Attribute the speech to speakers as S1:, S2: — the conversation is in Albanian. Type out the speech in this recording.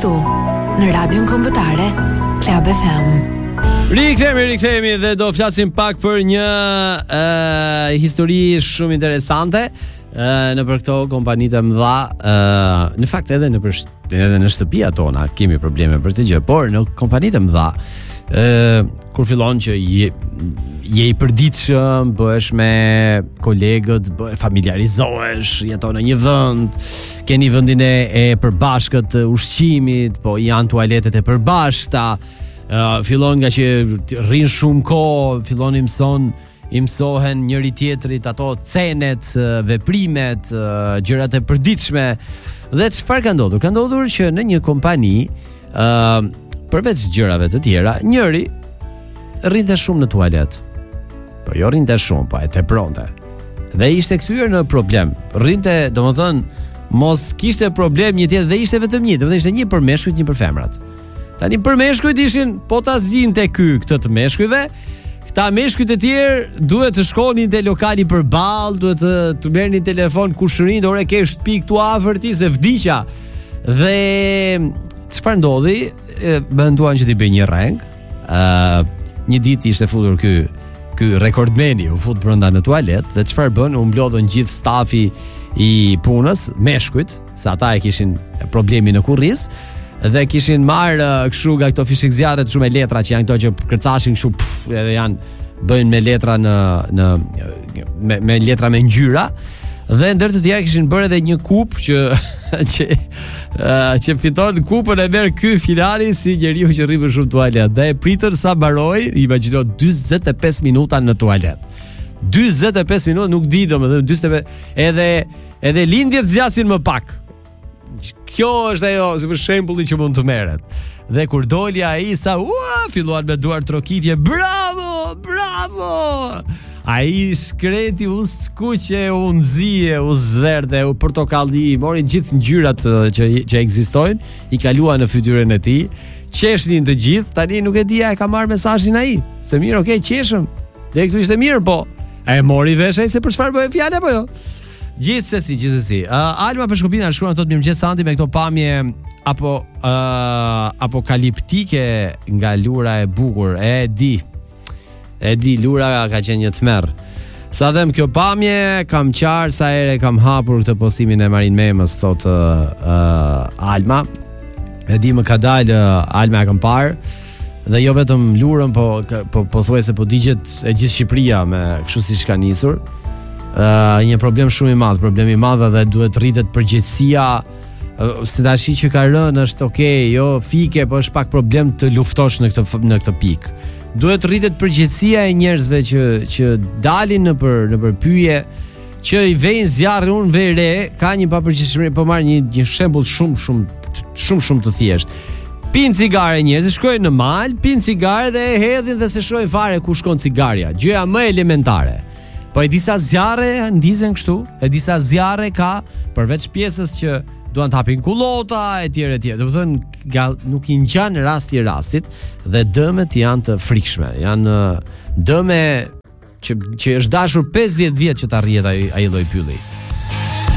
S1: këtu në Radion Kombëtare Club FM.
S2: Rikthehemi dhe do flasim pak për një histori shumë interesante në për këto kompanitë e mëdha. Në fakt edhe në shtëpia tona kemi probleme për të gjë, por në kompanitë e mëdha kur fillon që je i përditshëm, bëhesh me kolegët, familiarizohesh, jeton në një vend, keni vendin e përbashkët ushqimit, po janë tualetet e përbashkëta. Fillon nga që rrin shumë kohë, fillon i mësohen njëri tjetrit ato cenet, veprimet, gjërat e përditshme. Dhe çfarë ka ndodhur? Ka ndodhur që në një kompani, përveç gjërave të tjera, njëri rrinte shumë në tualet. Po jo rrinte shumë, po e tepronte. Dhe ishte kthyer në problem. Rrinte, domethënë, mos kishte problem një tjetër dhe ishte vetëm një, domethënë ishte një për meshkujt, një për femrat. Tani për meshkujt ishin po ta zinte këtë të meshkujve. Këta meshkujt e tjerë duhet të shkonin te lokali përballë, duhet të merrnin telefon kushërin, ore ke shtëpi këtu afër ti se vdiqja. Dhe çfarë ndodhi? Menduan që t'i bëj një reng. Një ditë ishte futur ky rekordmeni, u fut brenda në tualet dhe çfarë bën? U mblodhën gjithë stafi i punës, meshkujt, se ata e kishin problemin në kurriz. Dhe kishin marrë kështu nga këto fishek zjarre shumë me letra që janë këto që kërcashin kështu edhe bëjnë me letra me letra me ngjyra. Dhe ndër të tjerë kishin bërë edhe një kup që fiton kupën e merr ky finali si njeriu që rri më shumë tualet. Dhe e pritën sa mbaroi, imagjino 45 minuta në tualet. 45 minuta nuk di domethënë 45 edhe lindjet zgjasin më pak. Kjo është ajo si për shembulli që mund të merret. Dhe kur doli ai filluan me duar trokitje. Bravo, bravo! Ai shkreti, u skuqe, u nxie, u zverdhe, u portokalli, mori gjithë ngjyrat që ekzistojnë, i kaluan në fytyrën e tij, qeshnin të gjithë. Tani nuk e dia e ka marrë mesazhin ai. Se mirë, okay, qeshëm. Dhe këtu ishte mirë, po. E mori vesh ai se për çfarë bëhet fjala apo jo? Gjithsesi. Alma Peshkopina shkruan thotë mirëmëngjes Santi me këto pamje apokaliptike nga lura e bukur. E di lura ka qenë një tmerr. Sa them kjo pamje, kam qarë sa ere kam hapur këtë postimin e Marin Memës, thotë Alma. E di më ka dalë Alma e kam parë. Dhe jo vetëm lurën, po thuajse po digjet e gjithë Shqipëria me kështu siç ka nisur. Një problem shumë i madh, problemi i madh dhe duhet rritet përgjegjësia. Se tash që ka rënë është okay, jo fike, po është pak problem të luftosh në këtë pikë. Duhet rritet përgjegjësia e njerëzve që dalin në për pyetje, që i vejnë zjarrin, unë vej re, ka një papërgjegjësi, po marr një shembull shumë të thjeshtë. Pin cigare njerëzit, shkojnë në mal, pin cigare dhe e hedhin dhe se shohin fare ku shkon cigaria. Gjëja më elementare. Po e disa zjarre ndizen kështu, e disa zjarre ka përveç pjesës që duan të hapin kullota etj. Domethënë nuk i ngjan rasti rastit dhe dëmet janë të frikshme. Janë dëme që është dashur 50 vjet që të arrihet ai lloj pylli.